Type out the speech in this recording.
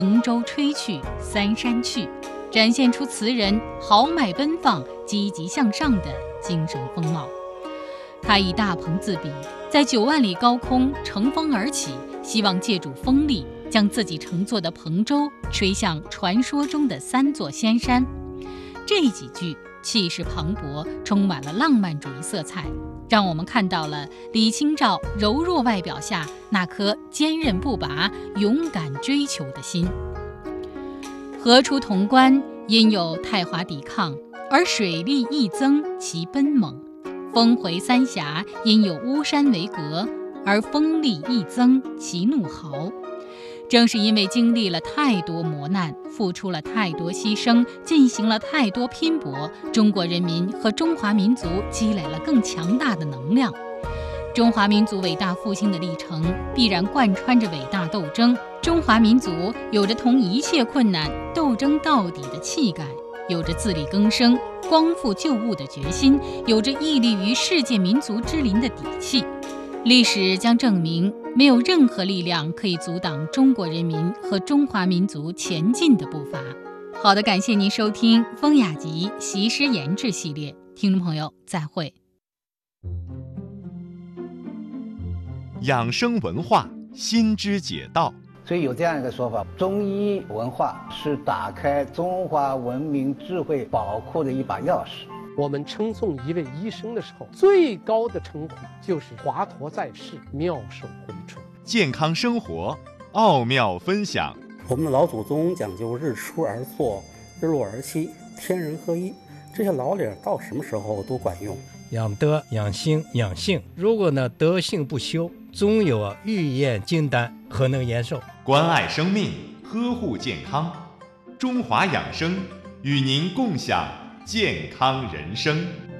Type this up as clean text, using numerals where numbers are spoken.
乘舟吹去，三山去，展现出词人豪迈奔放、积极向上的精神风貌。他以大鹏自比，在9万里高空乘风而起，希望借助风力将自己乘坐的鹏舟吹向传说中的3座仙山。这几句气势磅礴，充满了浪漫主义色彩，让我们看到了李清照柔弱外表下那颗坚韧不拔、勇敢追求的心。河出潼关，因有太华抵抗，而水力亦增其奔猛；峰回三峡，因有巫山为隔，而风力亦增其怒豪。正是因为经历了太多磨难，付出了太多牺牲，进行了太多拼搏，中国人民和中华民族积累了更强大的能量。中华民族伟大复兴的历程必然贯穿着伟大斗争，中华民族有着同一切困难斗争到底的气概，有着自力更生、光复旧物的决心，有着屹立于世界民族之林的底气。历史将证明，没有任何力量可以阻挡中国人民和中华民族前进的步伐。好的，感谢您收听《风雅集习诗研制》系列，听众朋友再会。 养生文化，心知解道。 所以有这样一个说法，中医文化是打开中华文明智慧宝库的一把钥匙。 我们称颂一位医生的时候，最高的称呼就是华佗在世，妙手回春。 健康生活，奥妙分享。 我们的老祖宗讲究日出而作，日落而息，天人合一，这些老理到什么时候都管用。 养德、养心、养性，如果呢德性不修，终有欲验金丹，何能延寿？ 关爱生命，呵护健康，中华养生与您共享健康人生。